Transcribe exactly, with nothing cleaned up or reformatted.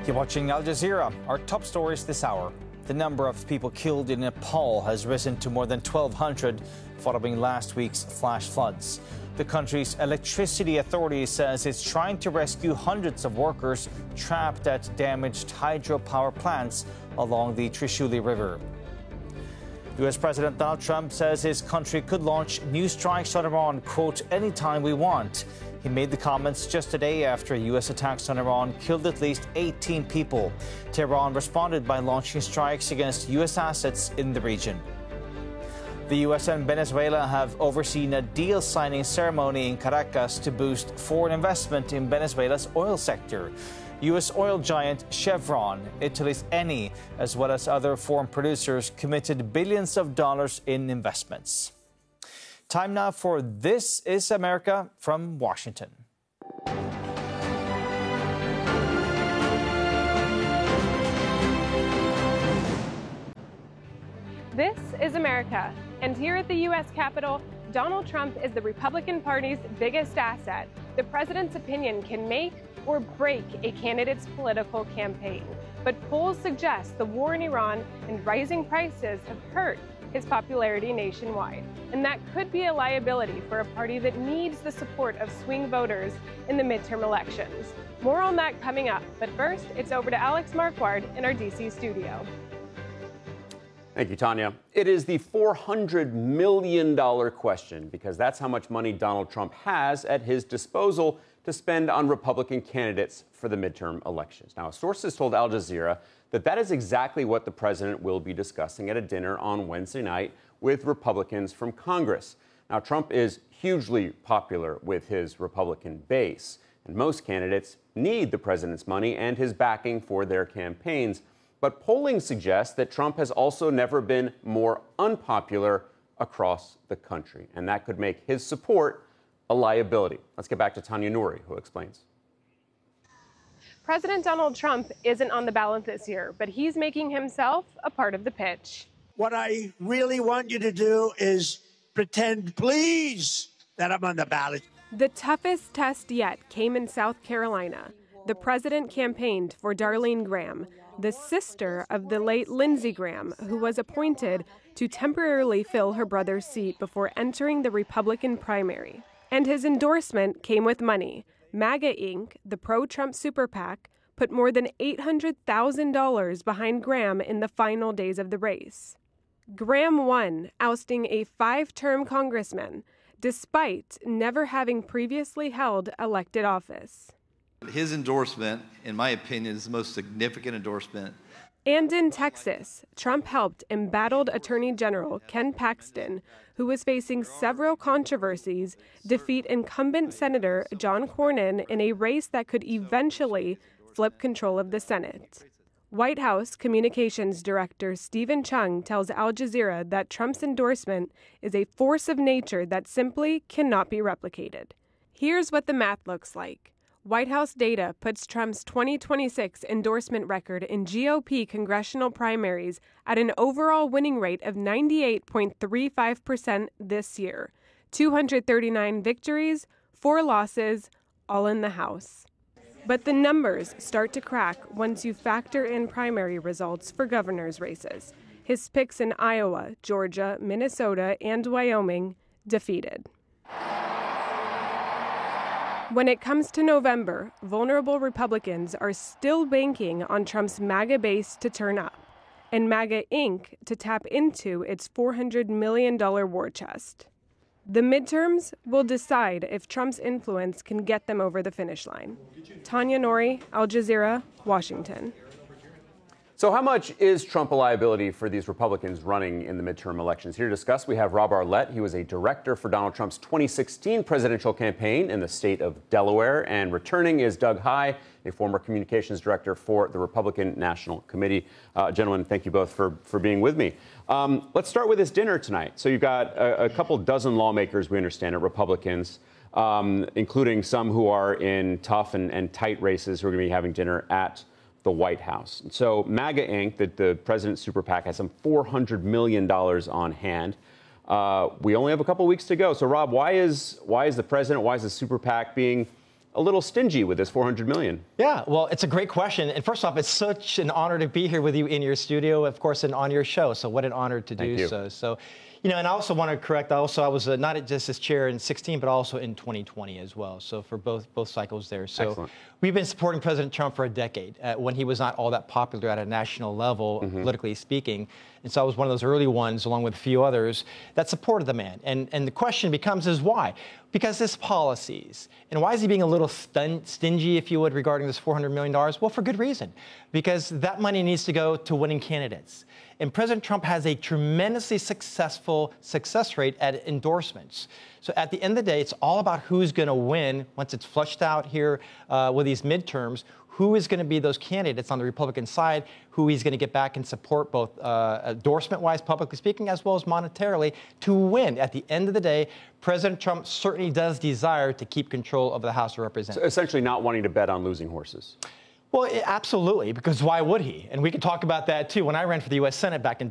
You're watching Al Jazeera. Our top stories this hour. The number of people killed in Nepal has risen to more than twelve hundred following last week's flash floods. The country's electricity authority says it's trying to rescue hundreds of workers trapped at damaged hydropower plants along the Trishuli River. U S. President Donald Trump says his country could launch new strikes on Iran, quote, anytime we want. He made the comments just a day after U S attacks on Iran killed at least eighteen people. Tehran responded by launching strikes against U S assets in the region. The U S and Venezuela have overseen a deal signing ceremony in Caracas to boost foreign investment in Venezuela's oil sector. U S oil giant Chevron, Italy's Eni, as well as other foreign producers committed billions of dollars in investments. Time now for This is America from Washington. This is America, and here at the U S Capitol, Donald Trump is the Republican Party's biggest asset. The president's opinion can make or break a candidate's political campaign. But polls suggest the war in Iran and rising prices have hurt his popularity nationwide. And that could be a liability for a party that needs the support of swing voters in the midterm elections. More on that coming up. But first, it's over to Alex Marquardt in our D C studio. Thank you, Tanya. It is the four hundred million dollars question, because that's how much money Donald Trump has at his disposal to spend on Republican candidates for the midterm elections. Now, sources told Al Jazeera that that is exactly what the president will be discussing at a dinner on Wednesday night with Republicans from Congress. Now, Trump is hugely popular with his Republican base, and most candidates need the president's money and his backing for their campaigns. But polling suggests that Trump has also never been more unpopular across the country, and that could make his support a liability. Let's get back to Tanya Nouri, who explains. President Donald Trump isn't on the ballot this year, but he's making himself a part of the pitch. What I really want you to do is pretend, please, that I'm on the ballot. The toughest test yet came in South Carolina. The president campaigned for Darlene Graham, the sister of the late Lindsey Graham, who was appointed to temporarily fill her brother's seat before entering the Republican primary. And his endorsement came with money. MAGA Incorporated, the pro-Trump super PAC, put more than eight hundred thousand dollars behind Graham in the final days of the race. Graham won, ousting a five-term congressman, despite never having previously held elected office. His endorsement, in my opinion, is the most significant endorsement. And in Texas, Trump helped embattled Attorney General Ken Paxton, who was facing several controversies, defeat incumbent Senator John Cornyn in a race that could eventually flip control of the Senate. White House Communications Director Stephen Chung tells Al Jazeera that Trump's endorsement is a force of nature that simply cannot be replicated. Here's what the math looks like. White House data puts Trump's twenty twenty-six endorsement record in G O P congressional primaries at an overall winning rate of ninety-eight point three five percent this year. two hundred thirty-nine victories, four losses, all in the House. But the numbers start to crack once you factor in primary results for governor's races. His picks in Iowa, Georgia, Minnesota, and Wyoming defeated. When it comes to November, vulnerable Republicans are still banking on Trump's MAGA base to turn up, and MAGA Incorporated to tap into its four hundred million dollars war chest. The midterms will decide if Trump's influence can get them over the finish line. Tanya Nouri, Al Jazeera, Washington. So how much is Trump a liability for these Republicans running in the midterm elections? Here to discuss, we have Rob Arlett. He was a director for Donald Trump's twenty sixteen presidential campaign in the state of Delaware. And returning is Doug Heye, a former communications director for the Republican National Committee. Uh, gentlemen, thank you both for, for being with me. Um, let's start with this dinner tonight. So you've got a, a couple dozen lawmakers, we understand it, Republicans, um, including some who are in tough and, and tight races who are going to be having dinner at the White House. So MAGA Incorporated, the, the president's super PAC, has some four hundred million dollars on hand. Uh, we only have a couple weeks to go. So, Rob, why is why is the president, why is the super PAC being a little stingy with this four hundred million dollars? Yeah, well, it's a great question. And first off, it's such an honor to be here with you in your studio, of course, and on your show. So what an honor to Thank do you. so. So, you know, and I also want to correct, also, I was uh, not just as chair in sixteen, but also in twenty twenty as well. So for both both cycles there. So Excellent. We've been supporting President Trump for a decade uh, when he was not all that popular at a national level, mm-hmm. politically speaking. And so I was one of those early ones, along with a few others, that supported the man. And, and the question becomes is why? Because his policies. And why is he being a little stun- stingy, if you would, regarding this four hundred million dollars? Well, for good reason. Because that money needs to go to winning candidates. And President Trump has a tremendously successful success rate at endorsements. So at the end of the day, it's all about who's going to win once it's flushed out here uh, with these midterms. Who is going to be those candidates on the Republican side, who he's going to get back and support both uh, endorsement-wise, publicly speaking, as well as monetarily to win. At the end of the day, President Trump certainly does desire to keep control of the House of Representatives. So essentially not wanting to bet on losing horses. Well, it, absolutely, because why would he? And we could talk about that, too. When I ran for the U S Senate back in